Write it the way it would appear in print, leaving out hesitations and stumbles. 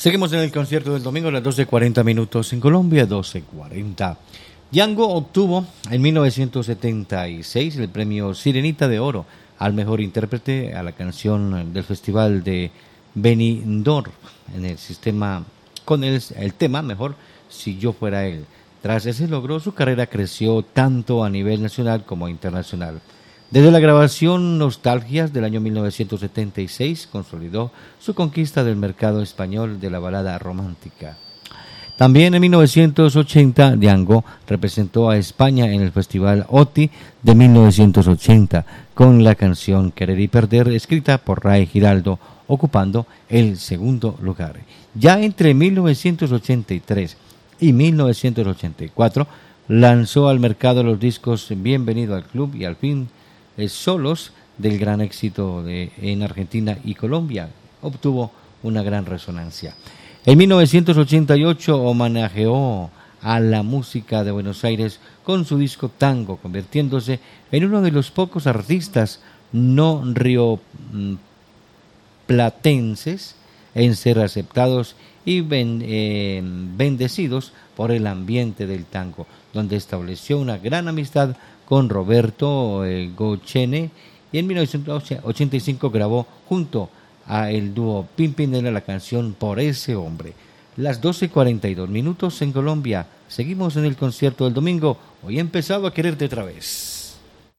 Seguimos en el concierto del domingo a las 12:40 en Colombia, 12:40. Django obtuvo en 1976 el premio Sirenita de Oro al mejor intérprete a la canción del Festival de Benidorm en el sistema con el tema mejor Si yo fuera él. Tras ese logro, su carrera creció tanto a nivel nacional como internacional. Desde la grabación Nostalgias del año 1976 consolidó su conquista del mercado español de la balada romántica. También en 1980 Django representó a España en el Festival OTI de 1980 con la canción Querer y Perder escrita por Ray Giraldo, ocupando el segundo lugar. Ya entre 1983 y 1984 lanzó al mercado los discos Bienvenido al Club y Al fin Solos, del gran éxito en Argentina y Colombia. Obtuvo una gran resonancia. En 1988 homenajeó a la música de Buenos Aires con su disco Tango, convirtiéndose en uno de los pocos artistas no rioplatenses en ser aceptados y bendecidos por el ambiente del tango, donde estableció una gran amistad con Roberto Goyeneche y en 1985 grabó junto a el dúo Pimpinela la canción Por ese hombre. Las 12:42 en Colombia. Seguimos en el concierto del domingo. Hoy he empezado a quererte otra vez.